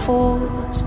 falls.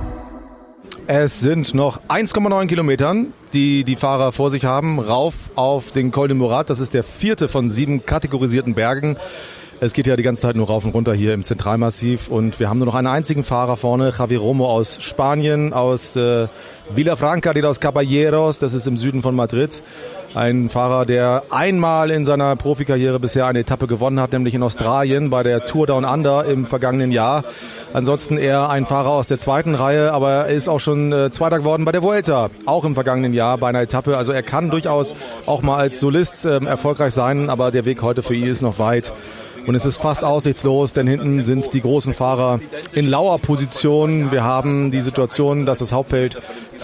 Es sind noch 1,9 Kilometern, die die Fahrer vor sich haben, rauf auf den Col de Murat. Das ist der 4. von 7 kategorisierten Bergen. Es geht ja die ganze Zeit nur rauf und runter hier im Zentralmassiv und wir haben nur noch einen einzigen Fahrer vorne, Javi Romo aus Spanien, aus Vilafranca de los Caballeros, das ist im Süden von Madrid. Ein Fahrer, der einmal in seiner Profikarriere bisher eine Etappe gewonnen hat, nämlich in Australien bei der Tour Down Under im vergangenen Jahr. Ansonsten eher ein Fahrer aus der zweiten Reihe, aber er ist auch schon Zweiter geworden bei der Vuelta, auch im vergangenen Jahr bei einer Etappe. Also er kann durchaus auch mal als Solist erfolgreich sein, aber der Weg heute für ihn ist noch weit. Und es ist fast aussichtslos, denn hinten sind die großen Fahrer in Lauerposition. Wir haben die Situation, dass das Hauptfeld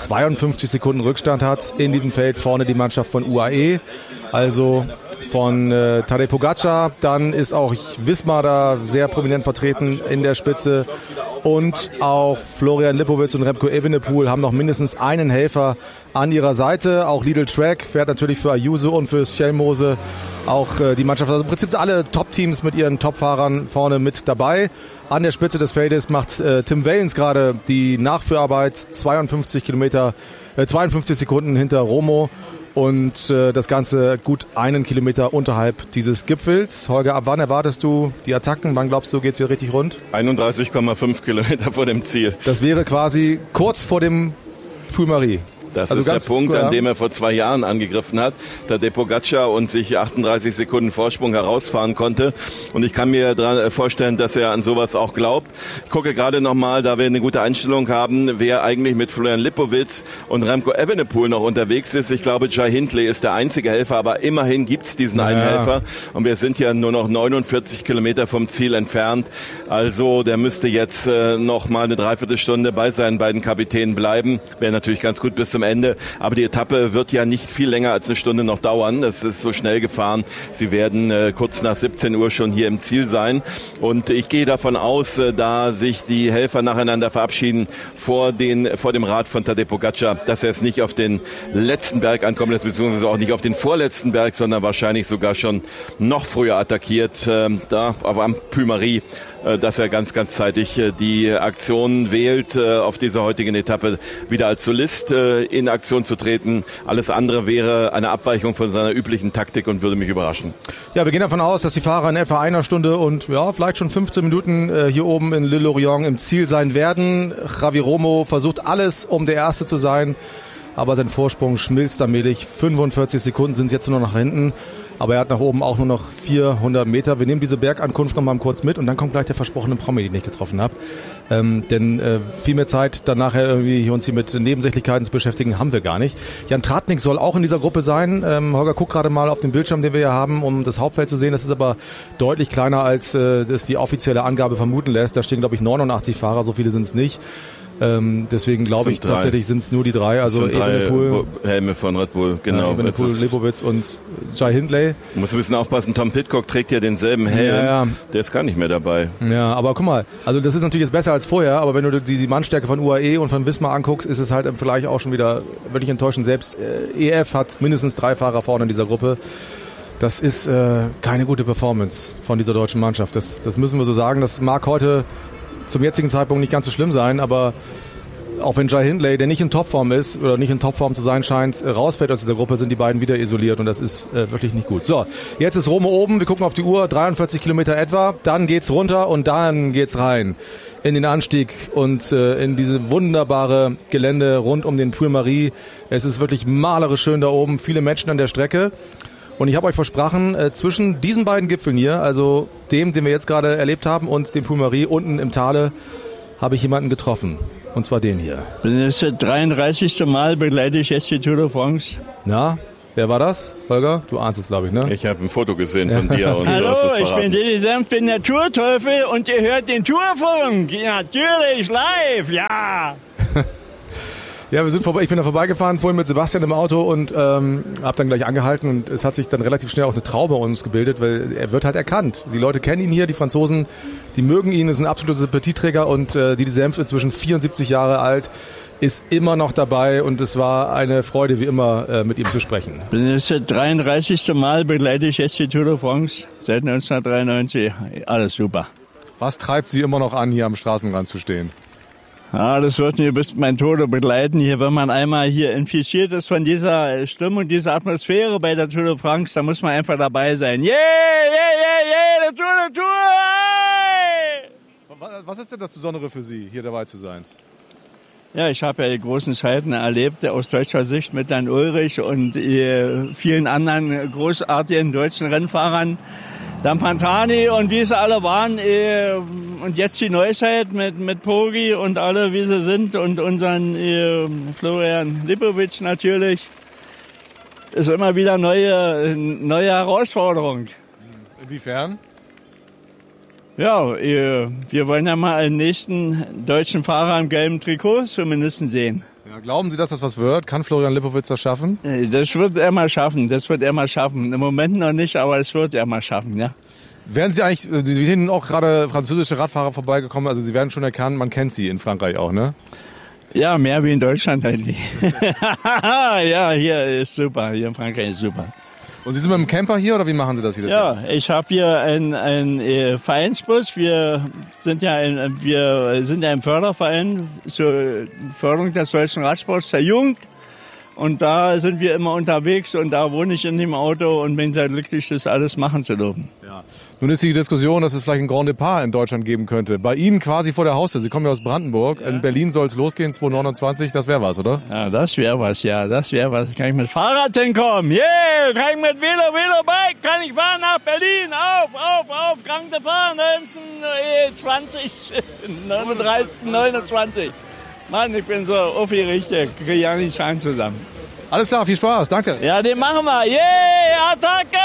52 Sekunden Rückstand hat. In diesem Feld vorne die Mannschaft von UAE, also von Tadej Pogačar. Dann ist auch Visma da sehr prominent vertreten in der Spitze. Und auch Florian Lipowitz und Remco Evenepoel haben noch mindestens einen Helfer an ihrer Seite. Auch Lidl Trek fährt natürlich für Ayuso und für Schelmose auch die Mannschaft. Also im Prinzip alle Top-Teams mit ihren Top-Fahrern vorne mit dabei. An der Spitze des Feldes macht Tim Wellens gerade die Nachführarbeit. 52 Sekunden hinter Romo. Und das Ganze gut 1 Kilometer unterhalb dieses Gipfels. Holger, ab wann erwartest du die Attacken? Wann glaubst du, geht's wieder richtig rund? 31,5 Kilometer vor dem Ziel. Das wäre quasi kurz vor dem Puy-Marie. Das ist der Punkt, an dem er vor 2 Jahren angegriffen hat, Tadej Pogačar, und sich 38 Sekunden Vorsprung herausfahren konnte. Und ich kann mir vorstellen, dass er an sowas auch glaubt. Ich gucke gerade nochmal, da wir eine gute Einstellung haben, wer eigentlich mit Florian Lipowitz und Remco Evenepoel noch unterwegs ist. Ich glaube, Jai Hindley ist der einzige Helfer, aber immerhin gibt's diesen einen Helfer. Und wir sind ja nur noch 49 Kilometer vom Ziel entfernt. Also der müsste jetzt noch mal eine Dreiviertelstunde bei seinen beiden Kapitänen bleiben. Wäre natürlich ganz gut bis zum Ende. Aber die Etappe wird ja nicht viel länger als eine Stunde noch dauern. Das ist so schnell gefahren. Sie werden kurz nach 17 Uhr schon hier im Ziel sein. Und ich gehe davon aus, da sich die Helfer nacheinander verabschieden vor dem Rad von Tadej Pogačar, dass er es nicht auf den letzten Berg ankommen lässt, beziehungsweise auch nicht auf den vorletzten Berg, sondern wahrscheinlich sogar schon noch früher attackiert, aber am Puy-Marie, dass er ganz zeitig die Aktion wählt, auf dieser heutigen Etappe wieder als Solist in Aktion zu treten. Alles andere wäre eine Abweichung von seiner üblichen Taktik und würde mich überraschen. Ja, wir gehen davon aus, dass die Fahrer in etwa 1 Stunde und vielleicht schon 15 Minuten hier oben in Le Lorient im Ziel sein werden. Javi Romo versucht alles, um der Erste zu sein, aber sein Vorsprung schmilzt allmählich. 45 Sekunden sind es jetzt nur noch nach hinten. Aber er hat nach oben auch nur noch 400 Meter. Wir nehmen diese Bergankunft noch mal kurz mit und dann kommt gleich der versprochene Promi, den ich getroffen habe. Denn viel mehr Zeit dann nachher irgendwie uns hier mit Nebensächlichkeiten zu beschäftigen, haben wir gar nicht. Jan Tratnik soll auch in dieser Gruppe sein. Holger, guck gerade mal auf den Bildschirm, den wir hier haben, um das Hauptfeld zu sehen. Das ist aber deutlich kleiner, als das die offizielle Angabe vermuten lässt. Da stehen, glaube ich, 89 Fahrer, so viele sind es nicht. Deswegen glaube ich tatsächlich sind es nur die 3. Also Evenepoel, Helme von Red Bull, genau. Evenepoel, Lipowitz und Jai Hindley. Du musst ein bisschen aufpassen, Tom Pidcock trägt ja denselben Helm. Ja. Der ist gar nicht mehr dabei. Ja, aber guck mal, also das ist natürlich jetzt besser als vorher, aber wenn du die Mannstärke von UAE und von Visma anguckst, ist es halt vielleicht auch schon wieder wirklich enttäuschend. Selbst EF hat mindestens 3 Fahrer vorne in dieser Gruppe. Das ist keine gute Performance von dieser deutschen Mannschaft. Das müssen wir so sagen. Das mag heute zum jetzigen Zeitpunkt nicht ganz so schlimm sein, aber auch wenn Jai Hindley, der nicht in Topform ist oder nicht in Topform zu sein scheint, rausfällt aus dieser Gruppe, sind die beiden wieder isoliert und das ist wirklich nicht gut. So, jetzt ist Romo oben, wir gucken auf die Uhr, 43 Kilometer etwa, dann geht's runter und dann geht's rein in den Anstieg und in diese wunderbare Gelände rund um den Puy-Marie. Es ist wirklich malerisch schön da oben, viele Menschen an der Strecke. Und ich habe euch versprochen, zwischen diesen beiden Gipfeln hier, also dem, den wir jetzt gerade erlebt haben, und dem Puy-Marie unten im Tale, habe ich jemanden getroffen. Und zwar den hier. Das ist das 33. Mal begleite ich jetzt die Tour de France. Na, wer war das? Holger? Du ahnst es, glaube ich, ne? Ich habe ein Foto gesehen von dir. Und hallo, ich bin Didi Senf, bin der Tourteufel und ihr hört den Tourfunk. Natürlich, live, ja. Ja, ich bin da vorbeigefahren, vorhin mit Sebastian im Auto und habe dann gleich angehalten und es hat sich dann relativ schnell auch eine Traube bei uns gebildet, weil er wird halt erkannt. Die Leute kennen ihn hier, die Franzosen, die mögen ihn, ist ein absoluter Sympathieträger und Didi Senf, inzwischen 74 Jahre alt, ist immer noch dabei und es war eine Freude, wie immer, mit ihm zu sprechen. Das ist das 33. Mal begleite ich jetzt die Tour de France seit 1993. Alles super. Was treibt Sie immer noch an, hier am Straßenrand zu stehen? Ja, das wird mir bis mein Tode begleiten hier, wenn man einmal hier infiziert ist von dieser Stimmung, dieser Atmosphäre bei der Tour de France, da muss man einfach dabei sein. Yeah, der Tour! Hey! Was ist denn das Besondere für Sie, hier dabei zu sein? Ja, ich habe ja die großen Zeiten erlebt, aus deutscher Sicht mit Dan Ulrich und vielen anderen großartigen deutschen Rennfahrern. Dan Pantani und wie sie alle waren. Und jetzt die Neuzeit mit Poggi und alle, wie sie sind. Und unseren Florian Lipovic natürlich. Ist immer wieder neue Herausforderung. Inwiefern? Ja, wir wollen ja mal einen nächsten deutschen Fahrer im gelben Trikot zumindest sehen. Ja, glauben Sie, dass das was wird? Kann Florian Lipovic das schaffen? Das wird er mal schaffen. Im Moment noch nicht, aber es wird er mal schaffen, ja. Werden Sie eigentlich, Sie sind auch gerade französische Radfahrer vorbeigekommen, also Sie werden schon erkannt, man kennt Sie in Frankreich auch, ne? Ja, mehr wie in Deutschland eigentlich. Ja, hier ist super, hier in Frankreich ist super. Und Sie sind mit dem Camper hier oder wie machen Sie das hier? Ja, ich habe hier einen Vereinsbus. Wir sind ja ein Förderverein zur Förderung des deutschen Radsports, der Jugend. Und da sind wir immer unterwegs und da wohne ich in dem Auto und bin sehr glücklich, das alles machen zu dürfen. Ja. Nun ist die Diskussion, dass es vielleicht ein Grand Départ in Deutschland geben könnte. Bei Ihnen quasi vor der Haustür. Sie kommen ja aus Brandenburg. Ja. In Berlin soll es losgehen, 2029. Das wäre was, oder? Ja, das wäre was. Kann ich mit Fahrrad hinkommen? Yeah! Kann ich mit Velobike? Kann ich fahren nach Berlin? Auf! Grand Départ 29. Mann, ich bin so aufgerichtet. Kriege ja nicht Schein zusammen. Alles klar, viel Spaß, danke. Ja, den machen wir. Yeah, Attacke!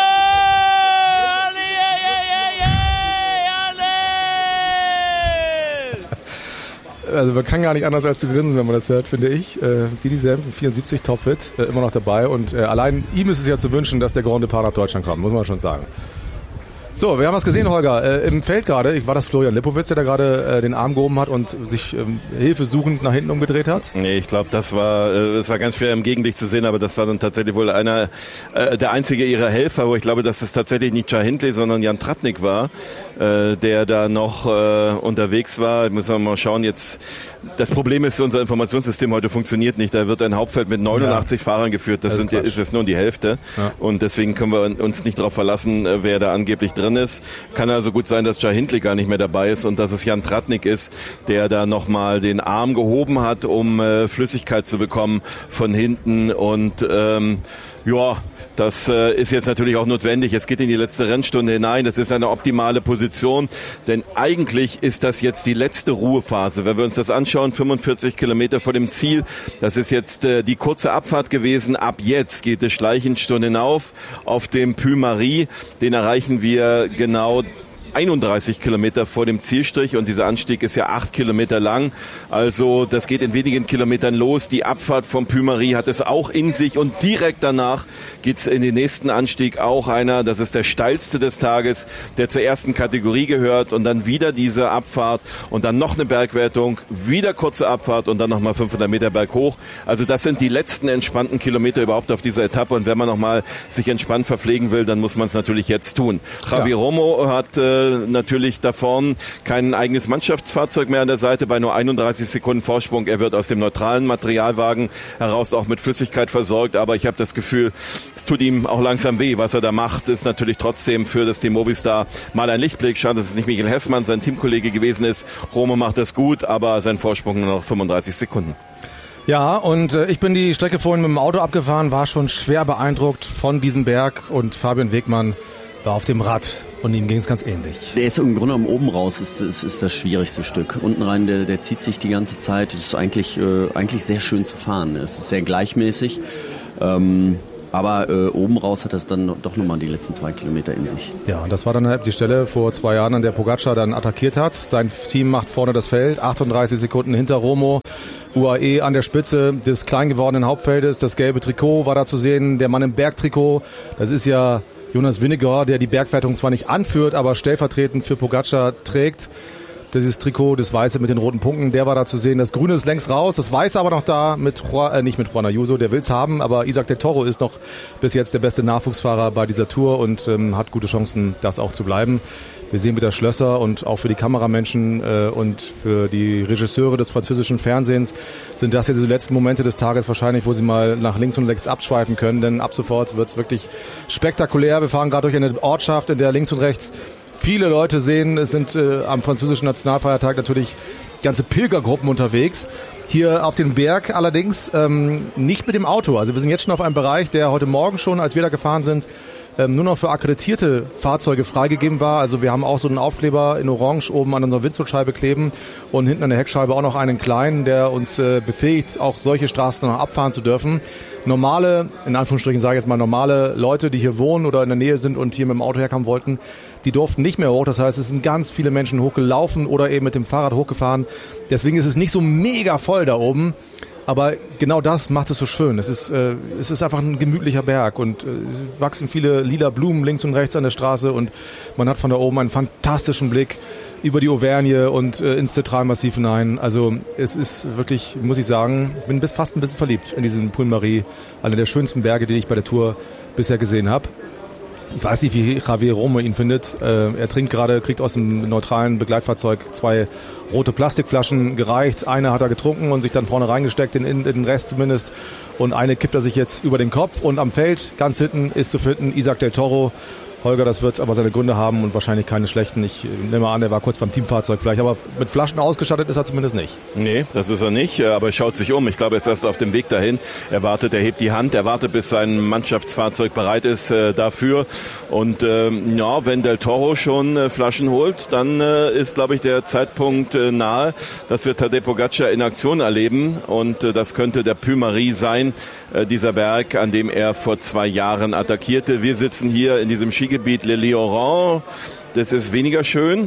Also man kann gar nicht anders als zu grinsen, wenn man das hört, finde ich. Didi Senf, 74, topfit, immer noch dabei. Und allein ihm ist es ja zu wünschen, dass der Grand Départ nach Deutschland kommt, muss man schon sagen. So, wir haben was gesehen, Holger. Im Feld gerade, war das Florian Lipovic, der da gerade den Arm gehoben hat und sich hilfesuchend nach hinten umgedreht hat? Nee, ich glaube, das war ganz schwer im Gegenlicht zu sehen, aber das war dann tatsächlich wohl einer der einzige ihrer Helfer, wo ich glaube, dass es tatsächlich nicht Jai Hindley, sondern Jan Tratnik war, der da noch unterwegs war. Müssen wir mal schauen jetzt. Das Problem ist, unser Informationssystem heute funktioniert nicht. Da wird ein Hauptfeld mit 89 Fahrern geführt. Das ist jetzt nur die Hälfte. Ja. Und deswegen können wir uns nicht darauf verlassen, wer da angeblich drin ist. Kann also gut sein, dass Jai Hindley gar nicht mehr dabei ist und dass es Jan Tratnik ist, der da nochmal den Arm gehoben hat, um Flüssigkeit zu bekommen von hinten. Und das ist jetzt natürlich auch notwendig. Es geht in die letzte Rennstunde hinein. Das ist eine optimale Position, denn eigentlich ist das jetzt die letzte Ruhephase. Wenn wir uns das anschauen, 45 Kilometer vor dem Ziel, das ist jetzt die kurze Abfahrt gewesen. Ab jetzt geht es schleichend Stunde hinauf auf dem Puy-Marie. Den erreichen wir genau 31 Kilometer vor dem Zielstrich und dieser Anstieg ist ja 8 Kilometer lang. Also das geht in wenigen Kilometern los. Die Abfahrt vom Puy-Marie hat es auch in sich und direkt danach geht's in den nächsten Anstieg. Auch einer, das ist der steilste des Tages, der zur ersten Kategorie gehört und dann wieder diese Abfahrt und dann noch eine Bergwertung, wieder kurze Abfahrt und dann nochmal 500 Meter berghoch. Also das sind die letzten entspannten Kilometer überhaupt auf dieser Etappe und wenn man nochmal sich entspannt verpflegen will, dann muss man es natürlich jetzt tun. Javi Romo hat natürlich da vorne kein eigenes Mannschaftsfahrzeug mehr an der Seite bei nur 31 Sekunden Vorsprung. Er wird aus dem neutralen Materialwagen heraus auch mit Flüssigkeit versorgt, aber ich habe das Gefühl, es tut ihm auch langsam weh, was er da macht. Ist natürlich trotzdem für das Team Movistar mal ein Lichtblick. Schade, dass es nicht Michael Hessmann, sein Teamkollege gewesen ist. Romo macht das gut, aber sein Vorsprung nur noch 35 Sekunden. Ja, und ich bin die Strecke vorhin mit dem Auto abgefahren, war schon schwer beeindruckt von diesem Berg und Fabian Wegmann war auf dem Rad und ihm ging es ganz ähnlich. Der ist im Grunde genommen oben raus, ist das schwierigste Stück. Unten rein, der zieht sich die ganze Zeit. Das ist eigentlich sehr schön zu fahren. Es ist sehr gleichmäßig. Aber oben raus hat das dann doch nochmal die letzten 2 Kilometer in sich. Ja, und das war dann halt die Stelle vor 2 Jahren, an der Pogacar dann attackiert hat. Sein Team macht vorne das Feld, 38 Sekunden hinter Romo. UAE an der Spitze des klein gewordenen Hauptfeldes. Das gelbe Trikot war da zu sehen. Der Mann im Bergtrikot, das ist ja Jonas Vingegaard, der die Bergwertung zwar nicht anführt, aber stellvertretend für Pogacar trägt. dieses Trikot, das Weiße mit den roten Punkten, der war da zu sehen. Das Grüne ist längst raus, das Weiße aber noch da, nicht mit Juan Ayuso, der will's haben, aber Isaac del Toro ist noch bis jetzt der beste Nachwuchsfahrer bei dieser Tour und hat gute Chancen, das auch zu bleiben. Wir sehen wieder Schlösser und auch für die Kameramenschen und für die Regisseure des französischen Fernsehens sind das jetzt die letzten Momente des Tages wahrscheinlich, wo sie mal nach links und rechts abschweifen können, denn ab sofort wird's wirklich spektakulär. Wir fahren gerade durch eine Ortschaft, in der links und rechts viele Leute sehen. Es sind am französischen Nationalfeiertag natürlich ganze Pilgergruppen unterwegs. Hier auf den Berg allerdings nicht mit dem Auto. Also wir sind jetzt schon auf einem Bereich, der heute Morgen schon, als wir da gefahren sind, nur noch für akkreditierte Fahrzeuge freigegeben war. Also wir haben auch so einen Aufkleber in Orange oben an unserer Windschutzscheibe kleben und hinten an der Heckscheibe auch noch einen kleinen, der uns befähigt, auch solche Straßen noch abfahren zu dürfen. Normale, in Anführungsstrichen sage ich jetzt mal normale Leute, die hier wohnen oder in der Nähe sind und hier mit dem Auto herkommen wollten, die durften nicht mehr hoch. Das heißt, es sind ganz viele Menschen hochgelaufen oder eben mit dem Fahrrad hochgefahren. Deswegen ist es nicht so mega voll da oben. Aber genau das macht es so schön. Es ist einfach ein gemütlicher Berg und es wachsen viele lila Blumen links und rechts an der Straße und man hat von da oben einen fantastischen Blick über die Auvergne und ins Zentralmassiv hinein. Also es ist wirklich, muss ich sagen, ich bin fast ein bisschen verliebt in diesen Puy-Marie, einer der schönsten Berge, die ich bei der Tour bisher gesehen habe. Ich weiß nicht, wie Javier Romo ihn findet. Er kriegt aus dem neutralen Begleitfahrzeug 2 rote Plastikflaschen gereicht. Eine hat er getrunken und sich dann vorne reingesteckt, den Rest zumindest. Und eine kippt er sich jetzt über den Kopf. Und am Feld, ganz hinten, ist zu finden Isaac del Toro. Holger, das wird aber seine Gründe haben und wahrscheinlich keine schlechten. Ich nehme an, er war kurz beim Teamfahrzeug vielleicht, aber mit Flaschen ausgestattet ist er zumindest nicht. Nee, das ist er nicht, aber er schaut sich um. Ich glaube, er ist erst auf dem Weg dahin. Er hebt die Hand, er wartet, bis sein Mannschaftsfahrzeug bereit ist dafür. Und wenn Del Toro schon Flaschen holt, dann ist, glaube ich, der Zeitpunkt nahe, dass wir Tadej Pogačar in Aktion erleben. Und das könnte der Puy-Marie sein, dieser Berg, an dem er vor 2 Jahren attackierte. Wir sitzen hier in diesem Skigebiet Le Lioran. Das ist weniger schön.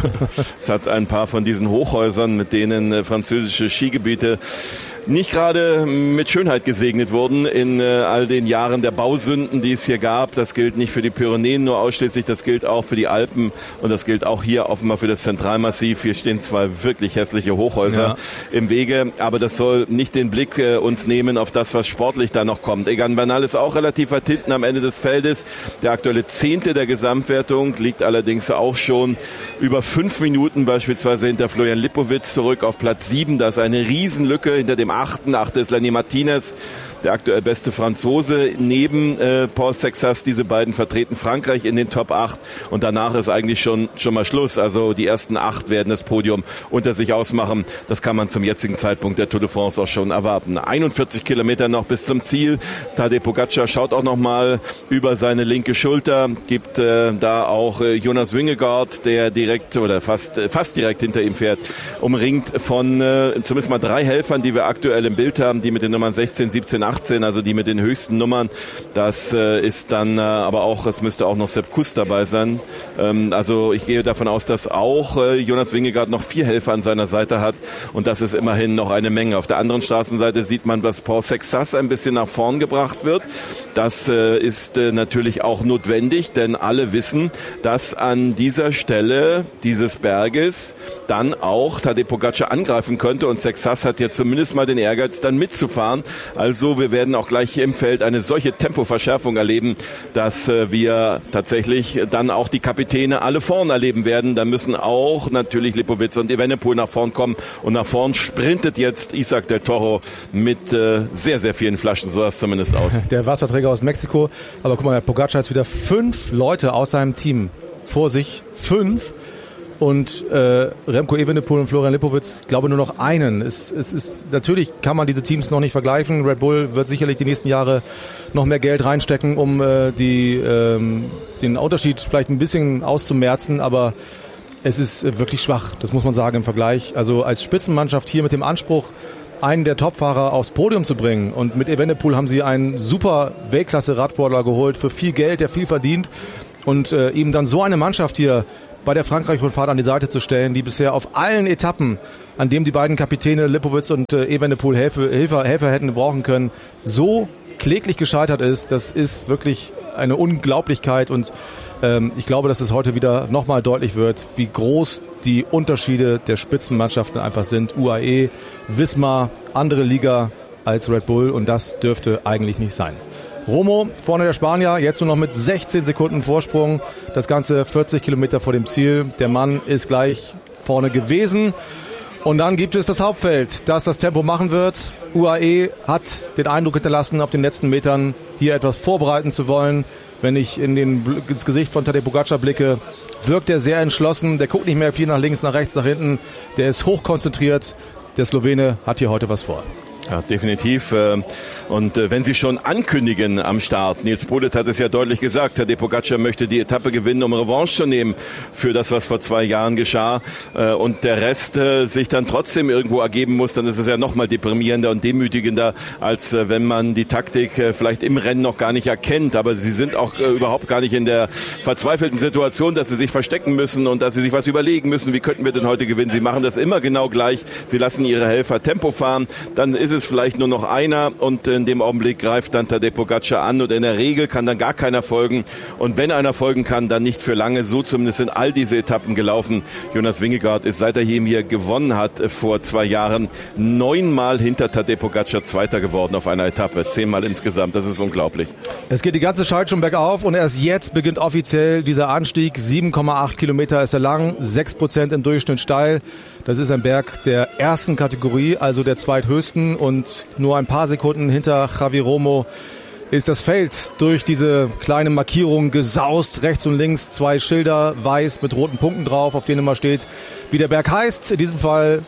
Es hat ein paar von diesen Hochhäusern, mit denen französische Skigebiete nicht gerade mit Schönheit gesegnet wurden in all den Jahren der Bausünden, die es hier gab. Das gilt nicht für die Pyrenäen nur ausschließlich, das gilt auch für die Alpen und das gilt auch hier offenbar für das Zentralmassiv. Hier stehen 2 wirklich hässliche Hochhäuser im Wege, aber das soll nicht den Blick uns nehmen auf das, was sportlich da noch kommt. Egan Bernal ist auch relativ weit hinten am Ende des Feldes. Der aktuelle 10. der Gesamtwertung liegt allerdings auch schon über 5 Minuten beispielsweise hinter Florian Lipowitz zurück auf Platz 7. Da ist eine Riesenlücke hinter dem 8. ist Lenny Martinez, der aktuell beste Franzose, neben Paul Sexas. Diese beiden vertreten Frankreich in den Top 8 und danach ist eigentlich schon mal Schluss. Also die ersten 8 werden das Podium unter sich ausmachen. Das kann man zum jetzigen Zeitpunkt der Tour de France auch schon erwarten. 41 Kilometer noch bis zum Ziel. Tadej Pogačar schaut auch noch mal über seine linke Schulter, gibt da auch Jonas Vingegaard, der direkt oder fast direkt hinter ihm fährt, umringt von zumindest mal 3 Helfern, die wir aktuell im Bild haben, die mit den Nummern 16, 17, 18, also die mit den höchsten Nummern. Das ist dann aber auch, es müsste auch noch Sepp Kuss dabei sein. Also ich gehe davon aus, dass auch Jonas Vingegaard noch 4 Helfer an seiner Seite hat und das ist immerhin noch eine Menge. Auf der anderen Straßenseite sieht man, dass Paul Sexas ein bisschen nach vorn gebracht wird. Das ist natürlich auch notwendig, denn alle wissen, dass an dieser Stelle dieses Berges dann auch Tadej Pogačar angreifen könnte und Sexas hat jetzt zumindest mal den Ehrgeiz, dann mitzufahren. Also wir werden auch gleich hier im Feld eine solche Tempoverschärfung erleben, dass wir tatsächlich dann auch die Kapitäne alle vorn erleben werden. Da müssen auch natürlich Lipowitz und Evenepoel nach vorn kommen und nach vorn sprintet jetzt Isaac del Toro mit sehr, sehr vielen Flaschen, so sah es zumindest aus. Der Wasserträger aus Mexiko, aber guck mal, der Pogačar hat wieder 5 Leute aus seinem Team vor sich, 5. Und Remco Evenepoel und Florian Lipowitz, glaube nur noch einen. Es ist natürlich kann man diese Teams noch nicht vergleichen. Red Bull wird sicherlich die nächsten Jahre noch mehr Geld reinstecken, um den Unterschied vielleicht ein bisschen auszumerzen, aber es ist wirklich schwach, das muss man sagen im Vergleich. Also als Spitzenmannschaft hier mit dem Anspruch, einen der Topfahrer aufs Podium zu bringen. Und mit Evenepoel haben sie einen super Weltklasse-Radsportler geholt für viel Geld, der viel verdient. Und ihm dann so eine Mannschaft hier bei der Frankreich-Rundfahrt an die Seite zu stellen, die bisher auf allen Etappen, an dem die beiden Kapitäne Lipowitz und Evenepoel Helfer hätten brauchen können, so kläglich gescheitert ist. Das ist wirklich eine Unglaublichkeit und ich glaube, dass es heute wieder nochmal deutlich wird, wie groß die Unterschiede der Spitzenmannschaften einfach sind. UAE, Wismar, andere Liga als Red Bull und das dürfte eigentlich nicht sein. Romo, vorne der Spanier, jetzt nur noch mit 16 Sekunden Vorsprung. Das Ganze 40 Kilometer vor dem Ziel. Der Mann ist gleich vorne gewesen. Und dann gibt es das Hauptfeld, das das Tempo machen wird. UAE hat den Eindruck hinterlassen, auf den letzten Metern hier etwas vorbereiten zu wollen. Wenn ich ins Gesicht von Tadej Pogačar blicke, wirkt er sehr entschlossen. Der guckt nicht mehr viel nach links, nach rechts, nach hinten. Der ist hochkonzentriert. Der Slowene hat hier heute was vor. Ja, definitiv. Und wenn Sie schon ankündigen am Start, Nils Politt hat es ja deutlich gesagt, Tadej Pogačar möchte die Etappe gewinnen, um Revanche zu nehmen für das, was vor 2 Jahren geschah. Und der Rest sich dann trotzdem irgendwo ergeben muss, dann ist es ja noch mal deprimierender und demütigender, als wenn man die Taktik vielleicht im Rennen noch gar nicht erkennt. Aber Sie sind auch überhaupt gar nicht in der verzweifelten Situation, dass Sie sich verstecken müssen und dass Sie sich was überlegen müssen. Wie könnten wir denn heute gewinnen? Sie machen das immer genau gleich. Sie lassen Ihre Helfer Tempo fahren. Dann ist es vielleicht nur noch einer und in dem Augenblick greift dann Tadej Pogačar an und in der Regel kann dann gar keiner folgen und wenn einer folgen kann, dann nicht für lange. So zumindest sind all diese Etappen gelaufen. Jonas Vingegaard ist, seit er hier gewonnen hat vor 2 Jahren, 9-mal hinter Tadej Pogačar Zweiter geworden auf einer Etappe, 10-mal insgesamt. Das ist unglaublich. Es geht die ganze Zeit schon bergauf und erst jetzt beginnt offiziell dieser Anstieg. 7,8 Kilometer ist er lang, 6% im Durchschnitt steil. Das ist ein Berg der ersten Kategorie, also der zweithöchsten und nur ein paar Sekunden hinter Javi Romo ist das Feld durch diese kleine Markierung gesaust. Rechts und links 2 Schilder, weiß mit roten Punkten drauf, auf denen immer steht, wie der Berg heißt. In diesem Fall,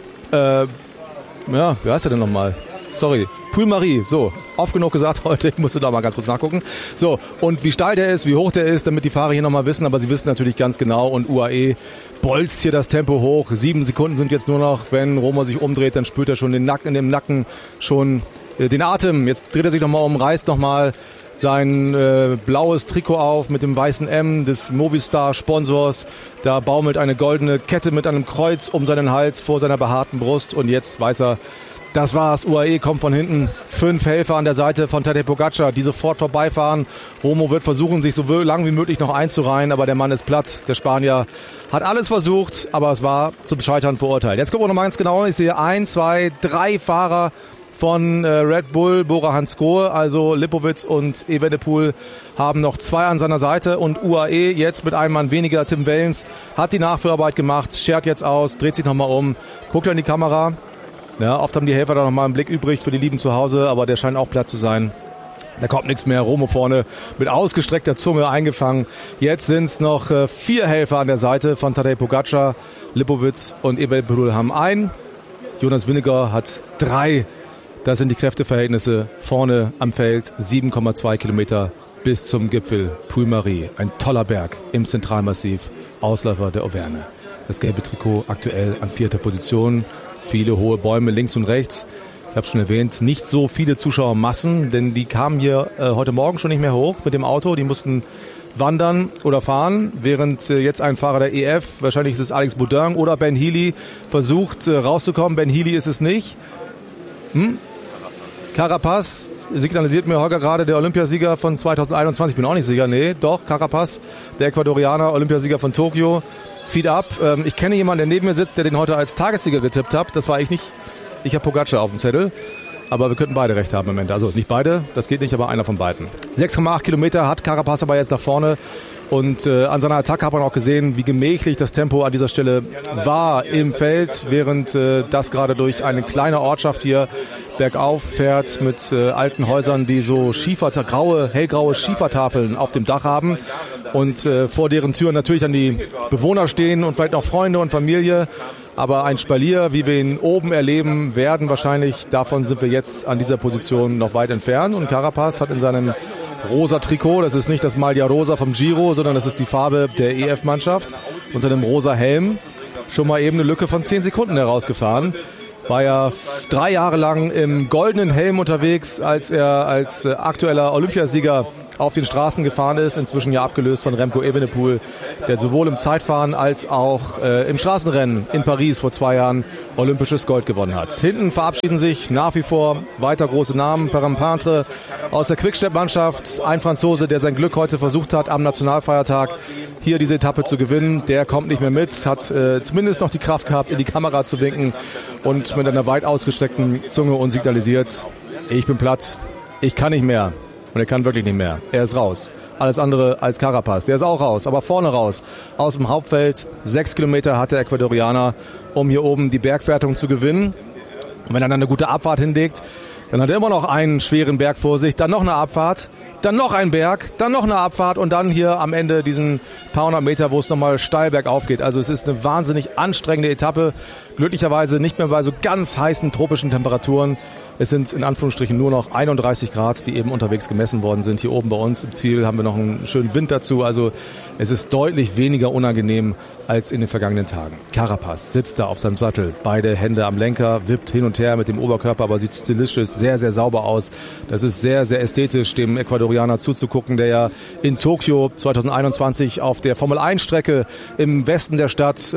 wie heißt er denn nochmal? Sorry. Puy-Marie, so, oft genug gesagt heute, ich musste da mal ganz kurz nachgucken. So, und wie steil der ist, wie hoch der ist, damit die Fahrer hier nochmal wissen, aber sie wissen natürlich ganz genau und UAE bolzt hier das Tempo hoch. 7 Sekunden sind jetzt nur noch, wenn Romo sich umdreht, dann spürt er schon in dem Nacken schon den Atem. Jetzt dreht er sich nochmal um, reißt nochmal sein blaues Trikot auf mit dem weißen M des Movistar-Sponsors. Da baumelt eine goldene Kette mit einem Kreuz um seinen Hals vor seiner behaarten Brust und jetzt weiß er, das war's. UAE kommt von hinten. 5 Helfer an der Seite von Tadej Pogačar, die sofort vorbeifahren. Romo wird versuchen, sich so lang wie möglich noch einzureihen, aber der Mann ist platt. Der Spanier hat alles versucht, aber es war zum Scheitern verurteilt. Jetzt gucken wir noch mal ganz genau. Ich sehe 1, 2, 3 Fahrer von Red Bull, Bora Hansgrohe, also Lipovic und Evenepoel haben noch 2 an seiner Seite und UAE jetzt mit einem Mann weniger. Tim Wellens hat die Nachführarbeit gemacht, schert jetzt aus, dreht sich nochmal um, guckt in die Kamera. Ja, oft haben die Helfer da noch mal einen Blick übrig für die Lieben zu Hause, aber der scheint auch platt zu sein. Da kommt nichts mehr. Romo vorne mit ausgestreckter Zunge eingefangen. Jetzt sind es noch 4 Helfer an der Seite von Tadej Pogačar. Lipovic und Evenepoel haben 1. Jonas Vingegaard hat 3. Das sind die Kräfteverhältnisse vorne am Feld. 7,2 Kilometer bis zum Gipfel Puy-Marie. Ein toller Berg im Zentralmassiv. Ausläufer der Auvergne. Das gelbe Trikot aktuell an 4. Position. Viele hohe Bäume links und rechts. Ich habe schon erwähnt, nicht so viele Zuschauermassen, denn die kamen hier heute Morgen schon nicht mehr hoch mit dem Auto. Die mussten wandern oder fahren, während jetzt ein Fahrer der EF, wahrscheinlich ist es Alex Baudin oder Ben Healy, versucht rauszukommen. Ben Healy ist es nicht. Carapaz signalisiert mir Holger gerade, der Olympiasieger von 2021. Ich bin auch nicht sicher. Nee, doch, Carapaz, der Ecuadorianer, Olympiasieger von Tokio, zieht ab. Ich kenne jemanden, der neben mir sitzt, der den heute als Tagessieger getippt hat. Das war ich nicht. Ich habe Pogačar auf dem Zettel. Aber wir könnten beide recht haben im Moment. Also nicht beide, das geht nicht, aber einer von beiden. 6,8 Kilometer hat Carapaz aber jetzt nach vorne. Und an seiner Attacke hat man auch gesehen, wie gemächlich das Tempo an dieser Stelle war im Feld, während das gerade durch eine kleine Ortschaft hier bergauf fährt mit alten Häusern, die so hellgraue Schiefertafeln auf dem Dach haben und vor deren Türen natürlich dann die Bewohner stehen und vielleicht noch Freunde und Familie. Aber ein Spalier, wie wir ihn oben erleben werden, wahrscheinlich, davon sind wir jetzt an dieser Position noch weit entfernt. Und Carapaz hat in seinem rosa Trikot, das ist nicht das Maglia Rosa vom Giro, sondern das ist die Farbe der EF-Mannschaft, und seinem rosa Helm schon mal eben eine Lücke von 10 Sekunden herausgefahren. War ja 3 Jahre lang im goldenen Helm unterwegs, als er als aktueller Olympiasieger auf den Straßen gefahren ist, inzwischen ja abgelöst von Remco Evenepoel, der sowohl im Zeitfahren als auch im Straßenrennen in Paris vor 2 Jahren olympisches Gold gewonnen hat. Hinten verabschieden sich nach wie vor weiter große Namen. Parampintre aus der Quickstep-Mannschaft, ein Franzose, der sein Glück heute versucht hat, am Nationalfeiertag hier diese Etappe zu gewinnen. Der kommt nicht mehr mit, hat zumindest noch die Kraft gehabt, in die Kamera zu winken und mit einer weit ausgestreckten Zunge uns signalisiert: Ich bin platt, ich kann nicht mehr. Und er kann wirklich nicht mehr. Er ist raus. Alles andere als Carapaz. Der ist auch raus, aber vorne raus. Aus dem Hauptfeld. 6 Kilometer hat der Ecuadorianer, um hier oben die Bergwertung zu gewinnen. Und wenn er dann eine gute Abfahrt hinlegt, dann hat er immer noch einen schweren Berg vor sich. Dann noch eine Abfahrt, dann noch ein Berg, dann noch eine Abfahrt und dann hier am Ende diesen paar hundert Meter, wo es nochmal steil bergauf geht. Also es ist eine wahnsinnig anstrengende Etappe. Glücklicherweise nicht mehr bei so ganz heißen tropischen Temperaturen. Es sind in Anführungsstrichen nur noch 31 Grad, die eben unterwegs gemessen worden sind. Hier oben bei uns im Ziel haben wir noch einen schönen Wind dazu. Also es ist deutlich weniger unangenehm als in den vergangenen Tagen. Carapaz sitzt da auf seinem Sattel, beide Hände am Lenker, wippt hin und her mit dem Oberkörper, aber sieht stilistisch sehr, sehr sauber aus. Das ist sehr, sehr ästhetisch, dem Ecuadorianer zuzugucken, der ja in Tokio 2021 auf der Formel-1-Strecke im Westen der Stadt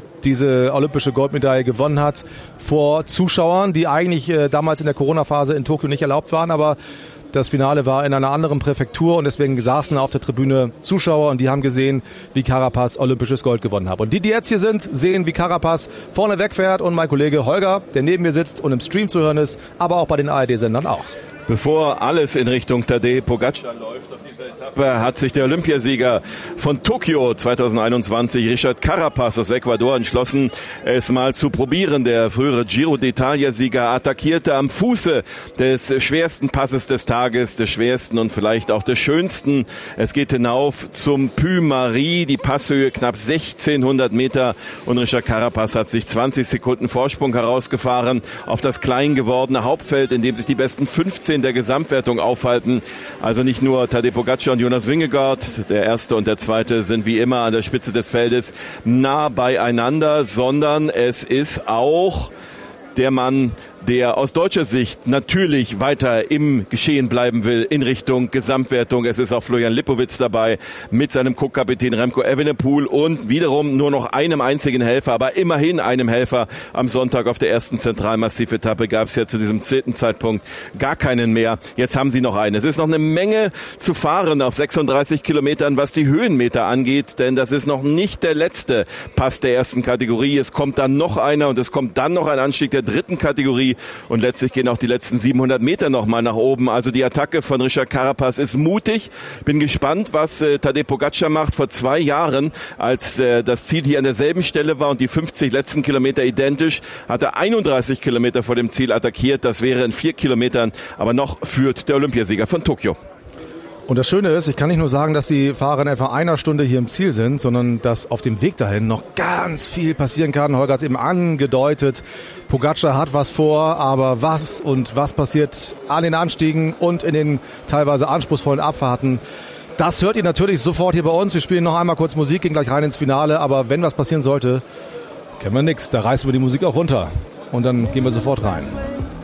diese olympische Goldmedaille gewonnen hat, vor Zuschauern, die eigentlich damals in der Corona-Phase in Tokio nicht erlaubt waren, aber das Finale war in einer anderen Präfektur und deswegen saßen auf der Tribüne Zuschauer und die haben gesehen, wie Carapaz olympisches Gold gewonnen hat. Und die jetzt hier sind, sehen, wie Carapaz vorne wegfährt und mein Kollege Holger, der neben mir sitzt und im Stream zu hören ist, aber auch bei den ARD-Sendern auch. Bevor alles in Richtung Tadej Pogačar läuft auf dieser Etappe, hat sich der Olympiasieger von Tokio 2021, Richard Carapaz aus Ecuador, entschlossen, es mal zu probieren. Der frühere Giro d'Italia-Sieger attackierte am Fuße des schwersten Passes des Tages, des schwersten und vielleicht auch des schönsten. Es geht hinauf zum Puy-Marie, die Passhöhe knapp 1600 Meter und Richard Carapaz hat sich 20 Sekunden Vorsprung herausgefahren auf das klein gewordene Hauptfeld, in dem sich die besten 15 der Gesamtwertung aufhalten. Also nicht nur Tadej Pogačar und Jonas Vingegaard, der erste und der zweite sind wie immer an der Spitze des Feldes nah beieinander, sondern es ist auch der Mann, der aus deutscher Sicht natürlich weiter im Geschehen bleiben will in Richtung Gesamtwertung. Es ist auch Florian Lipowitz dabei mit seinem Co-Kapitän Remco Evenepoel und wiederum nur noch einem einzigen Helfer, aber immerhin einem Helfer. Am Sonntag auf der ersten Zentralmassivetappe gab es ja zu diesem zweiten Zeitpunkt gar keinen mehr. Jetzt haben sie noch einen. Es ist noch eine Menge zu fahren auf 36 Kilometern, was die Höhenmeter angeht, denn das ist noch nicht der letzte Pass der ersten Kategorie. Es kommt dann noch einer und es kommt dann noch ein Anstieg der dritten Kategorie. Und letztlich gehen auch die letzten 700 Meter nochmal nach oben. Also die Attacke von Richard Carapaz ist mutig. Bin gespannt, was Tadej Pogačar macht. Vor 2 Jahren, als das Ziel hier an derselben Stelle war und die 50 letzten Kilometer identisch, hat er 31 Kilometer vor dem Ziel attackiert. Das wäre in 4 Kilometern. Aber noch führt der Olympiasieger von Tokio. Und das Schöne ist, ich kann nicht nur sagen, dass die Fahrer in etwa einer Stunde hier im Ziel sind, sondern dass auf dem Weg dahin noch ganz viel passieren kann. Holger hat es eben angedeutet, Pogačar hat was vor, aber was passiert an den Anstiegen und in den teilweise anspruchsvollen Abfahrten, das hört ihr natürlich sofort hier bei uns. Wir spielen noch einmal kurz Musik, gehen gleich rein ins Finale, aber wenn was passieren sollte, kennen wir nichts. Da reißen wir die Musik auch runter und dann gehen wir sofort rein.